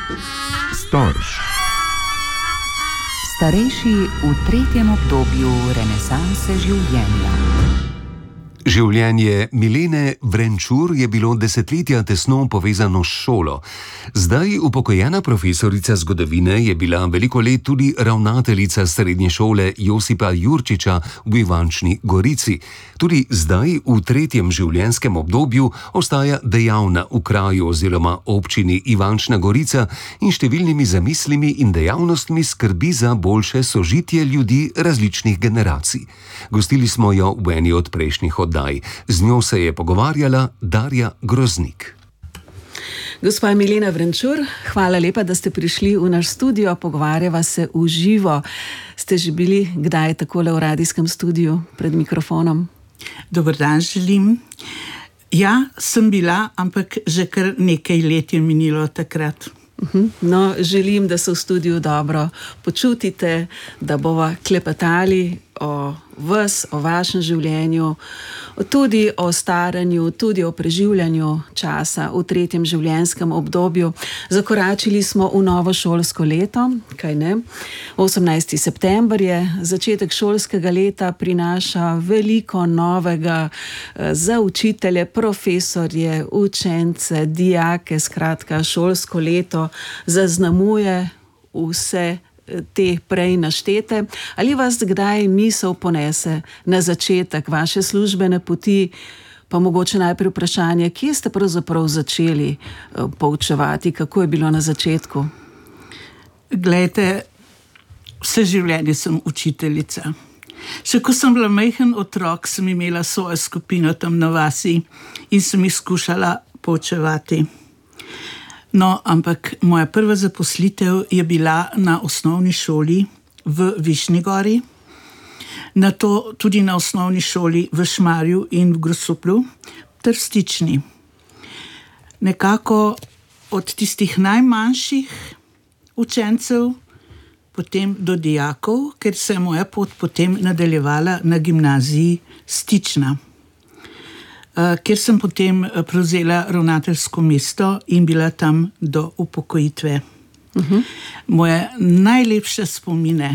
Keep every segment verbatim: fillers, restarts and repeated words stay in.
Storž. Starejši v tretjem obdobju renesanse življenja. Življenje Milene Vrenčur je bilo desetletja tesno povezano s šolo. Zdaj upokojena profesorica zgodovine je bila veliko let tudi ravnateljica srednje šole Josipa Jurčiča v Ivančni Gorici. Tudi zdaj, v tretjem življenjskem obdobju, ostaja dejavna v kraju oziroma občini Ivančna Gorica in številnimi zamislimi in dejavnostmi skrbi za boljše sožitje ljudi različnih generacij. Gostili smo jo v eni od prejšnjih oddaj. Z njo se je pogovarjala Darja Groznik. Gospa Milena Vrenčur, hvala lepa, da ste prišli v naš studio, pogovarjava se v živo. Ste že bili kdaj takole v radijskem studiu pred mikrofonom? Dober dan želim. Ja, sem bila, ampak že kar nekaj let je minilo takrat. No, želim, da se v studiu dobro počutite, da bova klepetali o vas, o vašem življenju, tudi o staranju, tudi o preživljanju časa v tretjem življenjskem obdobju. Zakoračili smo v novo šolsko leto, kaj ne? osemnajsti september je, začetek šolskega leta prinaša veliko novega za učitelje, profesorje, učence, dijake, skratka šolsko leto zaznamuje vse te prej naštete. Ali vas kdaj misel ponese na začetek vaše službene poti, pa mogoče najprej vprašanje, kje ste pravzaprav začeli poučevati, kako je bilo na začetku? Glejte, vse življenje sem učiteljica. Še ko sem bila majhen otrok, sem imela svojo skupino tam na vasi in sem jih skušala poučevati. No, ampak moja prva zaposlitev je bila na osnovni šoli v Višnji Gori, nato tudi na osnovni šoli v Šmarju in v Grosuplju ter v Stični. Nekako od tistih najmanjših učencev, potem do dijakov, ker se je moja pot potem nadaljevala na gimnaziji Stična, kjer sem potem prevzela ravnateljsko mesto in bila tam do upokojitve. Uh-huh. Moje najlepše spomine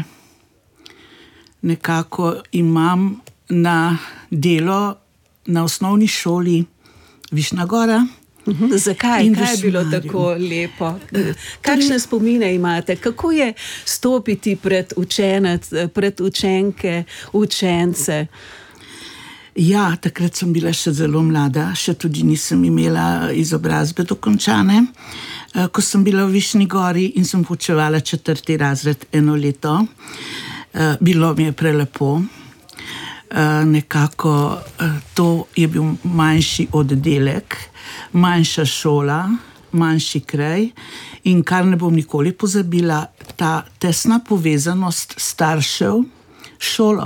nekako imam na delo na osnovni šoli Višnja Gora. Uh-huh. Zakaj? Kaj je bilo tako lepo? Kakšne spomine imate? Kako je stopiti pred učenec, pred učenke, učence? Ja, takrat sem bila še zelo mlada, še tudi nisem imela izobrazbe dokončane. Ko sem bila v Višnji Gori in sem poučevala četrti razred eno leto, bilo mi je prelepo. Nekako to je bil manjši oddelek, manjša šola, manjši kraj in kar ne bom nikoli pozabila, ta tesna povezanost staršev s šolo.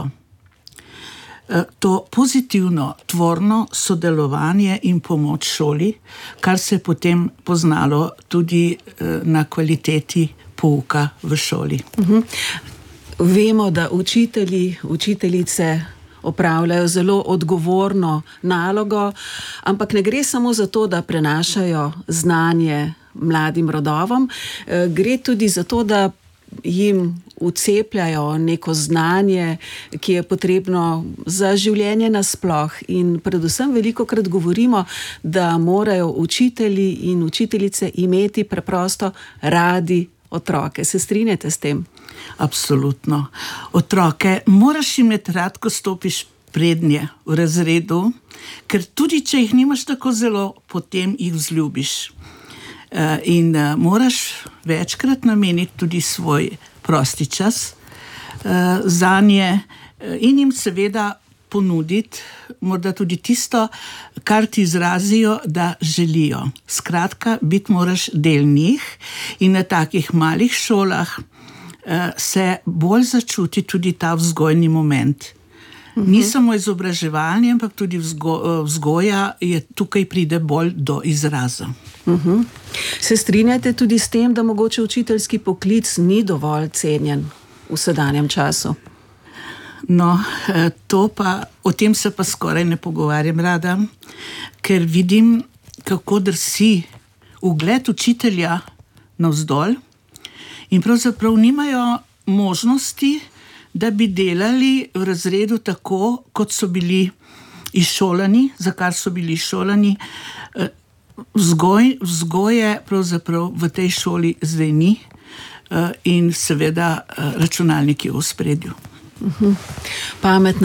To pozitivno, tvorno sodelovanje in pomoč šoli, kar se je potem poznalo tudi na kvaliteti pouka v šoli. Uh-huh. Vemo, da učitelji, učiteljice opravljajo zelo odgovorno nalogo, ampak ne gre samo za to, da prenašajo znanje mladim rodovom, gre tudi za to, da jim vcepljajo neko znanje, ki je potrebno za življenje nasploh. In predvsem velikokrat govorimo, da morajo učitelji in učiteljice imeti preprosto radi otroke. Se strinjate s tem? Absolutno. Otroke moraš imeti rad, ko stopiš prednje v razredu, ker tudi če jih nimaš tako zelo, potem jih vzljubiš. In moraš večkrat nameniti tudi svoj prosti čas zanje in jim seveda ponuditi morda tudi tisto, kar ti izrazijo, da želijo. Skratka, biti moraš del njih in na takih malih šolah se bolj začuti tudi ta vzgojni moment. Ni samo izobraževanje, ampak tudi vzgo, vzgoja je tukaj pride bolj do izraza. Uh-huh. Se strinjate tudi s tem, da mogoče učiteljski poklic ni dovolj cenjen v sedanjem času? No, to pa, o tem se pa skoraj ne pogovarjam rada, ker vidim, kako drsi ugled učitelja navzdol in pravzaprav nimajo možnosti, da bi delali v razredu tako, kot so bili izšolani, za kar so bili izšolani. Vzgoj, vzgoje pravzaprav v tej šoli zdaj ni in seveda računalnik je v ospredju. Uh-huh. Pametna